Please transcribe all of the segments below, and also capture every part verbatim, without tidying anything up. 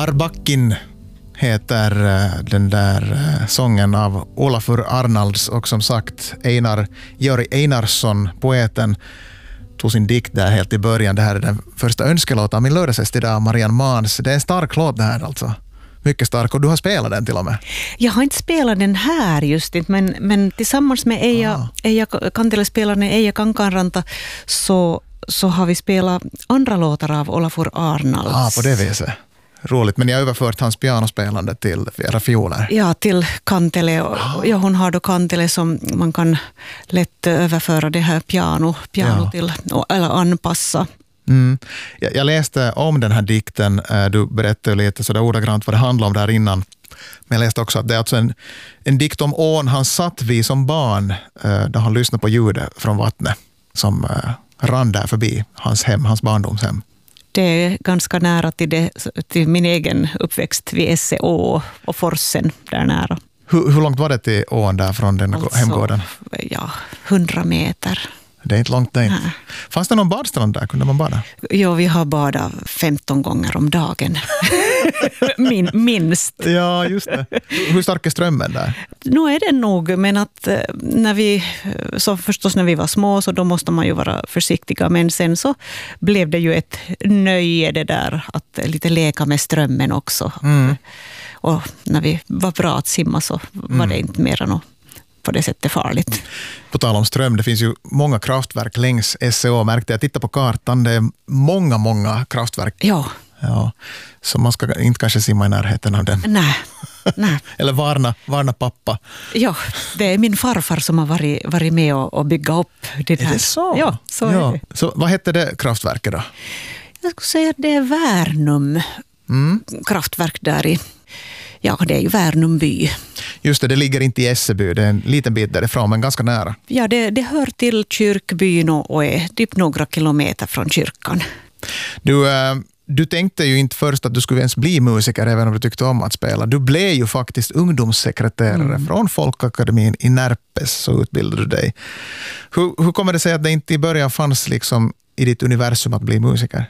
Arbakkin heter den där sången av Olafur Arnalds, och som sagt Einar, Georg Einarsson, poeten, tog sin dikt där helt i början. Det här är den första önskelåten av min lördagsfest idag, Marianne Mans. Det är en stark låt det här alltså. Mycket stark, och du har spelat den till och med. Jag har inte spelat den här just inte, men, men tillsammans med Eija, ah. Eija Kantele-spelaren Eija Kankaanranta så, så har vi spelat andra låtar av Olafur Arnalds. Ja, ah, på det viset. Roligt, men jag har överfört hans pianospelande till era fioler. Ja, till Kantele. Ja, hon har då Kantele som man kan lätt överföra det här piano, piano ja. till, eller anpassa. Mm. Jag, jag läste om den här dikten, du berättade lite sådär ordagrant vad det handlar om där innan. Men jag läste också att det är alltså en, en dikt om ån han satt vid som barn, där han lyssnade på ljudet från vattnet som rann där förbi hans hem, hans barndomshem. Det är ganska nära till, det, till min egen uppväxt vid Esseå och Forsen där nära. Hur, hur långt var det till ån där från den alltså, hemgården? Ja, hundra meter. Det är inte långt där. Fanns det någon badstrand där? Kunde man bada? Ja, vi har badat femton gånger om dagen. Min, minst. Ja, just det. Hur stark är strömmen där? Nu är det nog, men att när vi, så förstås när vi var små så då måste man ju vara försiktiga. Men sen så blev det ju ett nöje det där att lite leka med strömmen också. Mm. Och när vi var bra att simma så var mm. det inte mer än något på det sättet farligt. På tal om ström, det finns ju många kraftverk längs Esseå. Märkte jag, titta på kartan, det är många, många kraftverk. Ja. Ja. Så man ska inte kanske simma i närheten av den. Nej. Nej. Eller varna, varna pappa. Ja, det är min farfar som har varit, varit med och, och bygga upp det här. Är det så? Ja, så ja. är det. Så vad hette det kraftverket då? Jag skulle säga att det är Värnum mm. kraftverk där i. Ja, det är ju Värnum by. Just det, det ligger inte i Esseby, det är en liten bit därifrån, men ganska nära. Ja, det, det hör till kyrkbyn och är typ några kilometer från kyrkan. Du, äh, du tänkte ju inte först att du skulle ens bli musiker, även om du tyckte om att spela. Du blev ju faktiskt ungdomssekreterare mm. från Folkakademin i Närpes, så utbildade du dig. Hur, hur kommer det sig att det inte i början fanns liksom i ditt universum att bli musiker?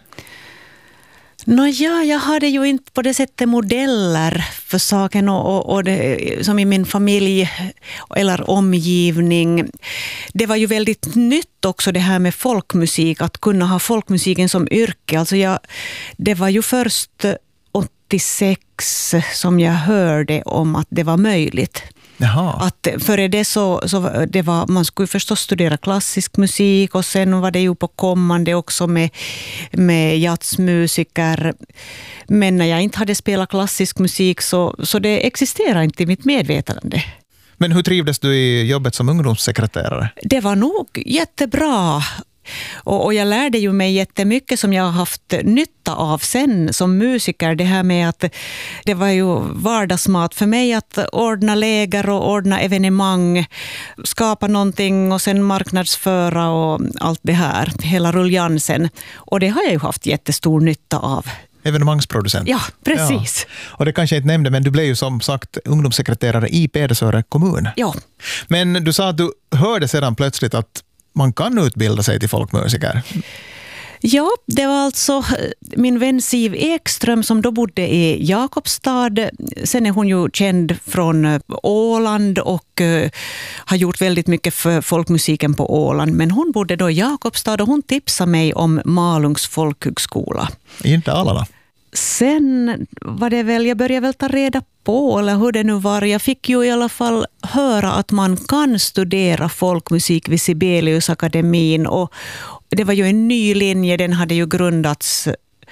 Nå ja, jag hade ju inte på det sättet modeller för saken och, och, och det, som i min familj eller omgivning. Det var ju väldigt nytt också det här med folkmusik, att kunna ha folkmusiken som yrke. Alltså jag, det var ju först åttiosex som jag hörde om att det var möjligt. Jaha. Att före det så, så det var, man skulle förstås studera klassisk musik och sen var det ju på kommande också med, med jazzmusiker. Men när jag inte hade spelat klassisk musik så, så det existerar inte i mitt medvetande. Men hur trivdes du i jobbet som ungdomssekreterare? Det var nog jättebra. Och, och jag lärde ju mig jättemycket som jag har haft nytta av sen som musiker. Det här med att det var ju vardagsmat för mig att ordna läger och ordna evenemang, skapa någonting och sen marknadsföra och allt det här, hela ruljansen. Och det har jag ju haft jättestor nytta av. Evenemangsproducent. Ja, precis. Ja. Och det kanske jag inte nämnde, men du blev ju som sagt ungdomssekreterare i Pedersöre kommun. Ja. Men du sa att du hörde sedan plötsligt att man kan utbilda sig till folkmusiker. Ja, det var alltså min vän Siv Ekström som då bodde i Jakobstad. Sen är hon ju känd från Åland och uh, har gjort väldigt mycket för folkmusiken på Åland. Men hon bodde då i Jakobstad och hon tipsade mig om Malungs folkhögskola. Inte alla då? Sen var det väl, jag började väl ta reda på, eller hur det nu var. Jag fick ju i alla fall höra att man kan studera folkmusik vid Sibeliusakademin och det var ju en ny linje, den hade ju grundats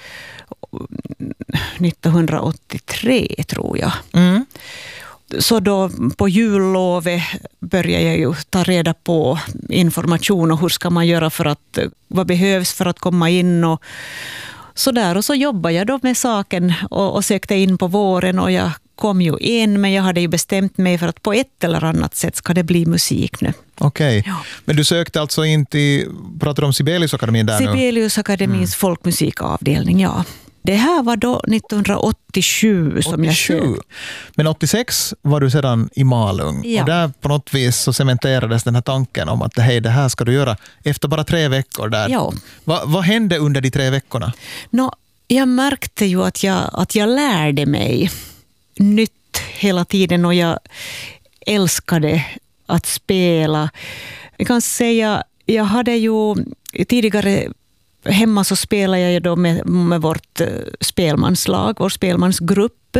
nittonhundraåttiotre tror jag. Mm. Så då på jullovet började jag ju ta reda på information och hur ska man göra för att, vad behövs för att komma in och så där. Och så jobbade jag då med saken och, och sökte in på våren och jag kom ju in, men jag hade ju bestämt mig för att på ett eller annat sätt ska det bli musik nu. Okej, okay. Ja. Men du sökte alltså inte i, pratar du om Sibeliusakademin där nu? Sibeliusakademins mm. folkmusikavdelning, ja. Det här var då nittonhundraåttiosju som åttiosju. Jag sökte. Men åttiosex var du sedan i Malung. Ja. Och där på något vis så cementerades den här tanken om att hej, det här ska du göra efter bara tre veckor där. Ja. Va, vad hände under de tre veckorna? Nå, Jag märkte ju att jag, att jag lärde mig nytt hela tiden och jag älskade att spela. Jag kan säga, jag hade ju tidigare hemma så spelade jag ju då med, med vårt spelmanslag, vår spelmansgrupp.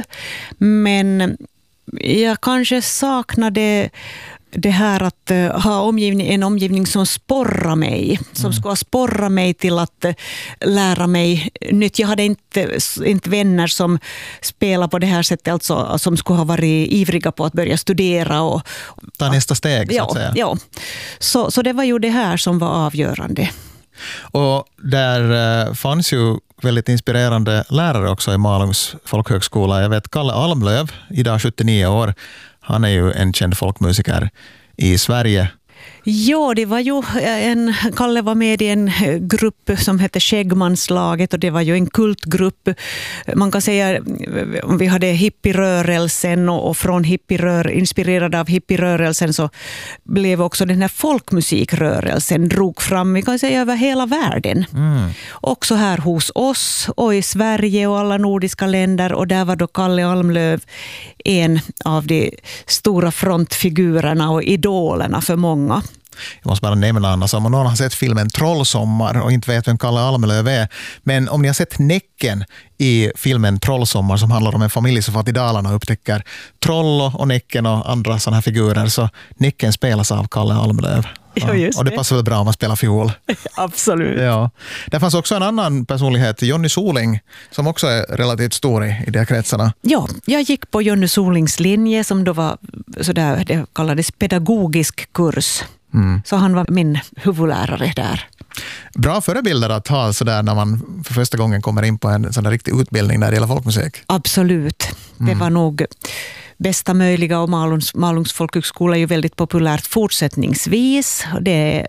Men jag kanske saknade det här att ha omgivning, en omgivning som sporrar mig. Som mm. skulle sporra mig till att lära mig nytt. Jag hade inte, inte vänner som spelar på det här sättet. Alltså, som skulle ha varit ivriga på att börja studera. Och, ta nästa steg så ja, att säga. Ja, så, så det var ju det här som var avgörande. Och där fanns ju väldigt inspirerande lärare också i Malungs folkhögskola. Jag vet Kalle Almlöv, idag sjuttionio år. Han är ju en känd folkmusiker i Sverige. Ja, det var ju en, Kalle var med i en grupp som hette Skäggmanslaget och det var ju en kultgrupp. Man kan säga om vi hade hippierörelsen och, och från hippierör, inspirerad av hippierörelsen så blev också den här folkmusikrörelsen drog fram, vi kan säga över hela världen. Mm. Också här hos oss och i Sverige och alla nordiska länder och där var då Kalle Almlöv en av de stora frontfigurerna och idolerna för många. Jag måste bara nämna annars om någon har sett filmen Trollsommar och inte vet vem Kalle Almlöv är. Men om ni har sett Näcken i filmen Trollsommar som handlar om en familj som far till Dalarna och upptäcker Trollo och Näcken och andra sådana här figurer så Näcken spelas av Kalle Almlöv. Ja, just och det passar väl bra om man spelar fiol. Absolut. Ja. Det fanns också en annan personlighet, Jonny Soling, som också är relativt stor i, i de här kretsarna. Ja, jag gick på Jonny Solings linje som då var sådär, det kallades pedagogisk kurs. Mm. Så han var min huvudlärare där. Bra förebilder att ha sådär när man för första gången kommer in på en sån där riktig utbildning när det gäller folkmusik. Absolut. Mm. Det var nog bästa möjliga och Malungs, Malungs folkhögskola är ju väldigt populärt fortsättningsvis. Det är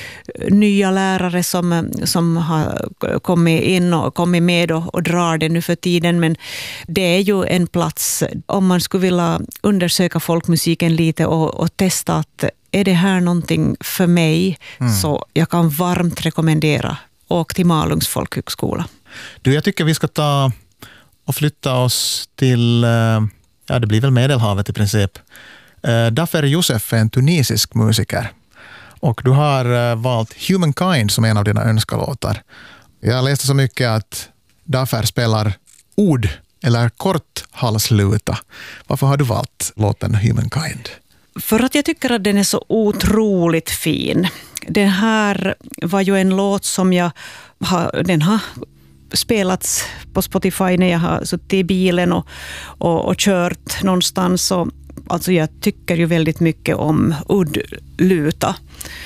nya lärare som, som har kommit in och kommit med och, och drar det nu för tiden. Men det är ju en plats om man skulle vilja undersöka folkmusiken lite och, och testa att är det här någonting för mig mm. så jag kan varmt rekommendera åk till Malungs folkhögskola. Du, jag tycker vi ska ta och flytta oss till, ja det blir väl Medelhavet i princip. Dafer Youssef är en tunisisk musiker. Och du har valt Humankind som en av dina önskalåtar. Jag läste så mycket att Dafer spelar ord eller korthalsluta. Varför har du valt låten Humankind? För att jag tycker att den är så otroligt fin. Den här var ju en låt som jag har, den har spelats på Spotify när jag har suttit i bilen och, och, och kört någonstans. Och, alltså jag tycker ju väldigt mycket om uddluta.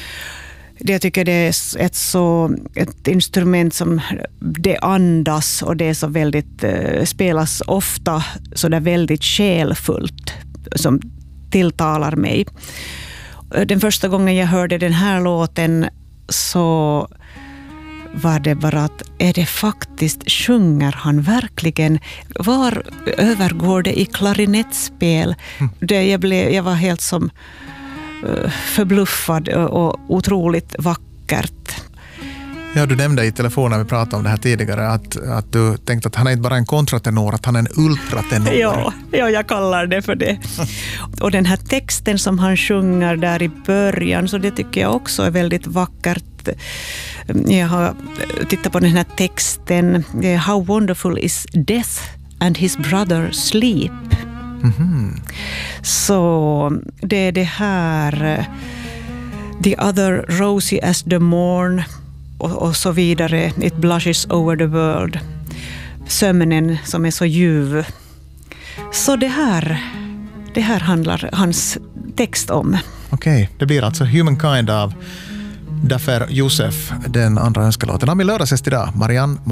Jag tycker det är ett, så, ett instrument som det andas och det är så väldigt, eh, spelas ofta så där väldigt själfullt som tilltalar mig. Den första gången jag hörde den här låten så var det bara att är det faktiskt, sjunger han verkligen? Var övergår det i klarinettspel? Mm. Det, jag, blev, jag var helt som uh, förbluffad och otroligt vackert. Ja, du nämnde i telefonen, vi pratade om det här tidigare, att, att du tänkte att han är inte bara en kontratenor, att han är en ultratenor. Ja, ja, jag kallar det för det. Och den här texten som han sjunger där i början, så det tycker jag också är väldigt vackert. Jag har tittat på den här texten. How wonderful is death and his brother sleep. Mm-hmm. Så det är det här the other rosy as the morn och, och så vidare. It blushes over the world. Sömnen som är så ljuv. Så det här, det här handlar hans text om. Okej, okay, det blir alltså Humankind av Dafer Youssef, den andra önskelåten. Han vill lördagsgäst idag, Marianne